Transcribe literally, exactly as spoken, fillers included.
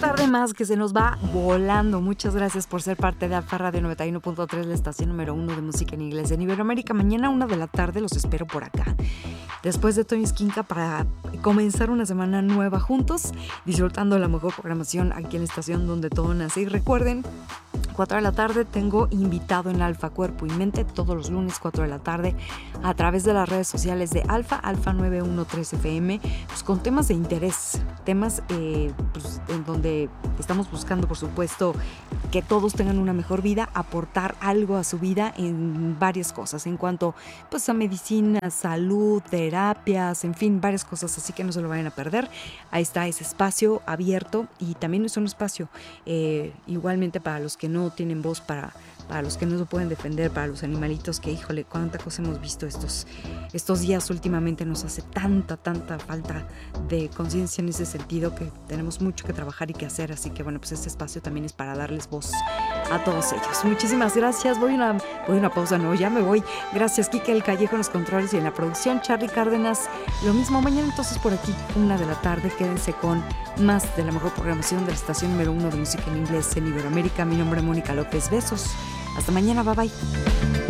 tarde más que se nos va volando. Muchas gracias por ser parte de Alfa Radio noventa y uno punto tres, la estación número uno de música en inglés en Iberoamérica. Mañana a una de la tarde los espero por acá, después de Tony Esquinca, para comenzar una semana nueva juntos, disfrutando la mejor programación aquí en la estación donde todo nace. Y recuerden, cuatro de la tarde tengo invitado en Alfa Cuerpo y Mente, todos los lunes cuatro de la tarde, a través de las redes sociales de Alfa, Alfa nueve uno tres F M, pues con temas de interés, temas eh, pues, en donde estamos buscando, por supuesto, que todos tengan una mejor vida, aportar algo a su vida en varias cosas, en cuanto pues a medicina, salud, terapias, en fin, varias cosas, así que no se lo vayan a perder. Ahí está ese espacio abierto, y también es un espacio eh, igualmente para los que no tienen voz, para, para los que no se pueden defender, para los animalitos que, híjole, cuánta cosa hemos visto estos, estos días últimamente. Nos hace tanta, tanta falta de conciencia en ese sentido, que tenemos mucho que trabajar y que hacer, así que bueno, pues este espacio también es para darles voz a todos ellos. Muchísimas gracias. Voy a una, voy a una pausa, no, ya me voy. Gracias, Kike El Callejo en los controles y en la producción, Charly Cárdenas, lo mismo. Mañana entonces por aquí, una de la tarde, quédense con más de la mejor programación de la estación número uno de música en inglés en Iberoamérica. Mi nombre es Mónica López. Besos. Hasta mañana. Bye bye.